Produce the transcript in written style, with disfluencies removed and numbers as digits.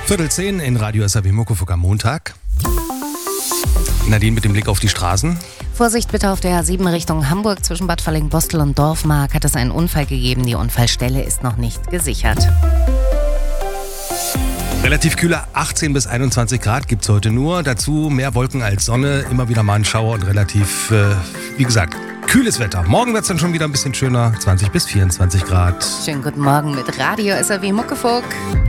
9:45 in Radio SAW Muckefuck am Montag. Nadine mit dem Blick auf die Straßen. Vorsicht bitte auf der A7 Richtung Hamburg. Zwischen Bad Falling-Bostel und Dorfmark hat es einen Unfall gegeben. Die Unfallstelle ist noch nicht gesichert. Relativ kühler 18 bis 21 Grad gibt es heute nur. Dazu mehr Wolken als Sonne, immer wieder mal ein Schauer und relativ, wie gesagt, kühles Wetter. Morgen wird es dann schon wieder ein bisschen schöner, 20 bis 24 Grad. Schönen guten Morgen mit Radio SAW Muckefuck.